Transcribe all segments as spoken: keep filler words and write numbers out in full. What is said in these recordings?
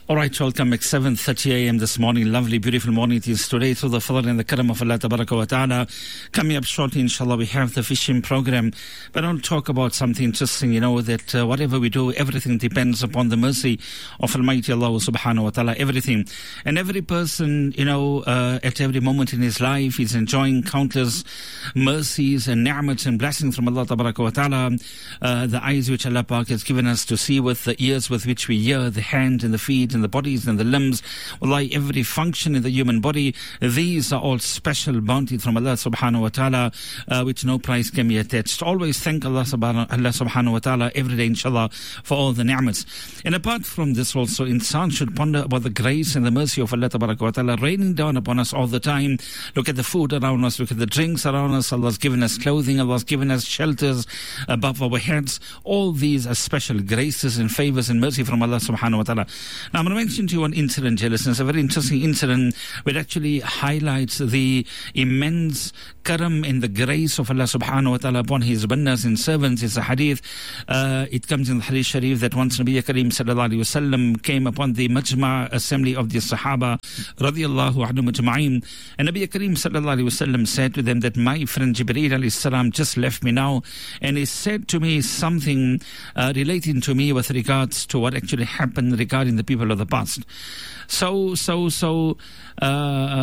All right, welcome at seven thirty a m this morning. Lovely, beautiful morning it is today through the fadl and the karam of Allah Tabaraka wa Ta'ala. Coming up shortly, inshallah, we have the fishing program. But I want to talk about something interesting, you know, that uh, whatever we do, everything depends upon the mercy of Almighty Allah Subhanahu wa Ta'ala, everything. And every person, you know, uh, at every moment in his life is enjoying countless mercies and ni'mats and blessings from Allah Tabaraka wa Ta'ala. Uh, the eyes which Allah Pak has given us to see with, the ears with which we hear, the hands and the feet, and the bodies and the limbs, wallahi, every function in the human body, these are all special bounty from Allah subhanahu wa ta'ala, uh, which no price can be attached. Always thank Allah subhanahu, Allah subhanahu wa ta'ala every day, inshallah, for all the ni'mats. And apart from this also, insan should ponder about the grace and the mercy of Allah tabaraka wa ta'ala raining down upon us all the time. Look at the food around us, look at the drinks around us. Allah's given us clothing, Allah's given us shelters above our heads. All these are special graces and favors and mercy from Allah subhanahu wa ta'ala. Now, I'm going to mention to you one incident, dear listeners, a very interesting incident which actually highlights the immense karam and the grace of Allah subhanahu wa ta'ala upon his bandas and servants. It's a hadith. Uh, it comes in the hadith sharif that once Nabi Kareem sallallahu alayhi wa sallam came upon the Majma' assembly of the Sahaba radiyallahu anhu majma'in, and Nabi Kareem sallallahu alayhi wa sallam said to them that my friend Jibreel alayhi salam just left me now, and he said to me something uh, relating to me with regards to what actually happened regarding the people of the past. So, so, so, uh, uh,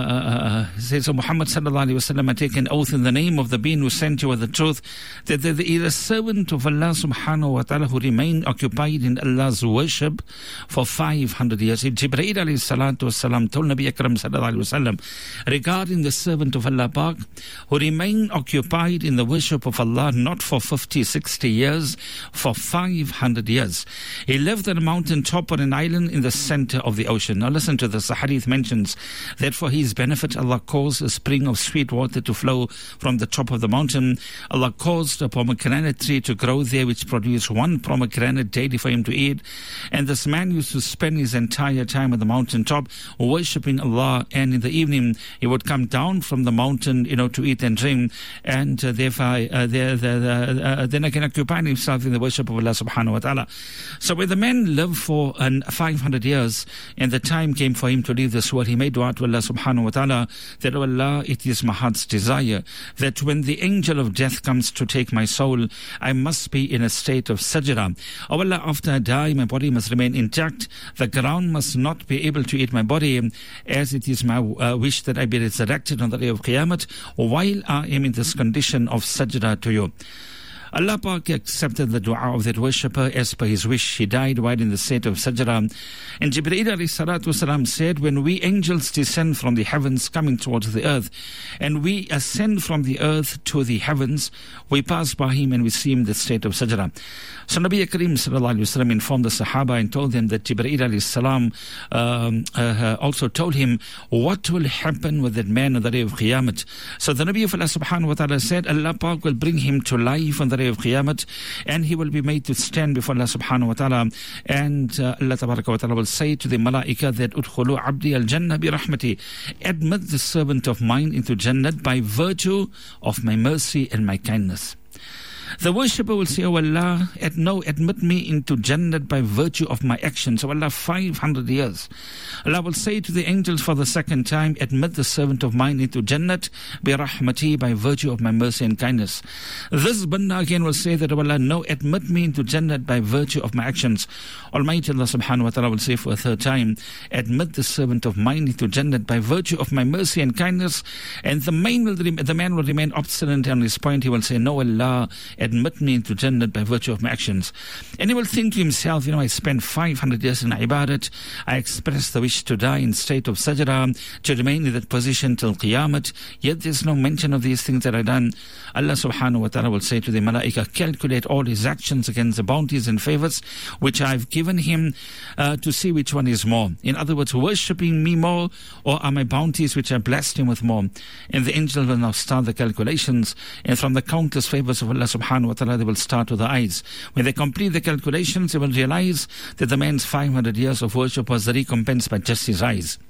uh, says so Muhammad sallallahu alayhi wa sallam, I take an oath in the name of the being who sent you with the truth, that there is a servant of Allah subhanahu wa ta'ala who remained occupied in Allah's worship for five hundred years. Jibreel alayhi salatu wasalam told Nabi Akram sallallahu alayhi wa sallam regarding the servant of Allah Pak who remained occupied in the worship of Allah not for fifty, sixty years, for five hundred years. He lived on a mountain top on an island in the center of the ocean. Now listen to this. The hadith mentions that for his benefit Allah caused a spring of sweet water to flow from the top of the mountain. Allah caused a pomegranate tree to grow there which produced one pomegranate daily for him to eat. And this man used to spend his entire time on the mountain top worshipping Allah, and in the evening he would come down from the mountain, you know, to eat and drink, and uh, therefore uh, there, there, uh, then again occupy himself in the worship of Allah subhanahu wa ta'ala. So when the man lived for uh, five hundred years and the time came for him to leave this world, he made dua to Allah subhanahu wa ta'ala that, oh Allah, it is my heart's desire that when the angel of death comes to take my soul, I must be in a state of sajda. Oh Allah, after I die, my body must remain intact. The ground must not be able to eat my body, as it is my uh, wish that I be resurrected on the day of Qiyamah while I am in this condition of sajda to you. Allah Pak accepted the dua of that worshipper as per his wish. He died while in the state of sajda. And Jibreel alayhi salatu wasalam said, when we angels descend from the heavens coming towards the earth, and we ascend from the earth to the heavens, we pass by him and we see him in the state of sajda. So Nabi Kareem sallallahu alayhi wa sallam informed the Sahaba and told them that Jibreel alayhi salam um, uh, also told him what will happen with that man on the day of Qiyamah. So the Nabi of Allah subhanahu wa ta'ala said, Allah Pak will bring him to life on the day of Qiyamah, and he will be made to stand before Allah subhanahu wa ta'ala, and uh, Allah tabaraka wa ta'ala will say to the malaika that udkhulu abdi al-jannah bi rahmati, admit the servant of mine into Jannat by virtue of my mercy and my kindness. The worshipper will say, oh Allah, ad, no, admit me into Jannat by virtue of my actions. Oh Allah, five hundred years. Allah will say to the angels for the second time, admit the servant of mine into Jannat bi rahmati, by virtue of my mercy and kindness. This banda again will say that, oh Allah, no, admit me into Jannat by virtue of my actions. Almighty Allah subhanahu wa ta'ala will say for a third time, admit the servant of mine into Jannat by virtue of my mercy and kindness. And the man will, the man will remain obstinate on his point. He will say, no Allah, admit me into Jannat by virtue of my actions. And he will think to himself, you know, I spent five hundred years in ibadat, I expressed the wish to die in state of sajda, to remain in that position till Qiyamah, yet there's no mention of these things that I done. Allah subhanahu wa ta'ala will say to the malaika, calculate all his actions against the bounties and favors which I've given him, uh, to see which one is more. In other words, worshipping me more, or are my bounties which I blessed him with more? And the angel will now start the calculations, and from the countless favors of Allah subhanahu wa ta'ala, they will start with the eyes. When they complete the calculations, they will realize that the man's five hundred years of worship was the recompense by just his eyes.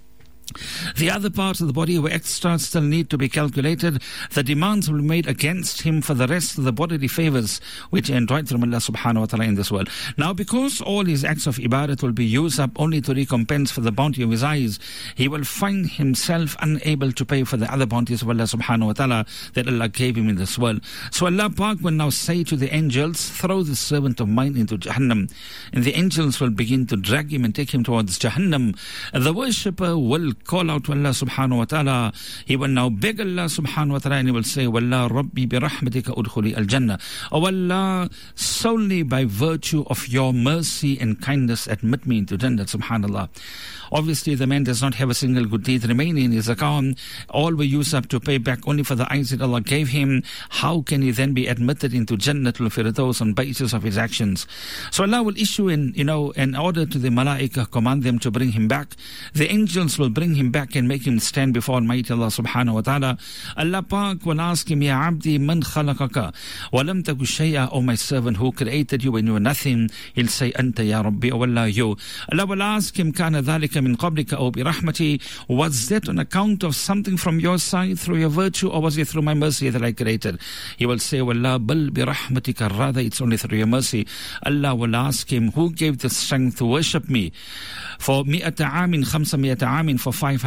The other parts of the body were extra, still need to be calculated. The demands will be made against him for the rest of the bodily favors which he enjoyed from Allah subhanahu wa ta'ala in this world. Now, because all his acts of ibadat will be used up only to recompense for the bounty of his eyes, he will find himself unable to pay for the other bounties of Allah subhanahu wa ta'ala that Allah gave him in this world. So Allah Pak will now say to the angels, throw this servant of mine into Jahannam. And the angels will begin to drag him and take him towards Jahannam. And the worshipper will call out to Allah subhanahu wa ta'ala. He will now beg Allah subhanahu wa ta'ala and he will say, Wallah Rabbi bi rahmatika udkhuli al-jannah. Oh Allah, solely by virtue of your mercy and kindness admit me into Jannah, subhanallah. Obviously, the man does not have a single good deed remaining in his account. All were used up to pay back only for the eyes that Allah gave him. How can he then be admitted into Jannatul Firdaus on basis of his actions? So Allah will issue in, you know, an order to the malaika, command them to bring him back. The angels will bring him back and make him stand before Almighty Allah subhanahu wa ta'ala. Allah Pak will ask him, Ya Abdi, man khalaqaka? Walam taku shay'a, O my servant, who created you when you were nothing? He'll say, Anta ya Rabbi, O Allah, you. Allah will ask him, Kana dhalika min qablika aw bi rahmati? Was that on account of something from your side through your virtue, or was it through my mercy that I created? He will say, Wallah, bal bi rahmatika, rather it's only through your mercy. Allah will ask him, who gave the strength to worship me for mi'ata amin, khamsa mi'ata amin, for five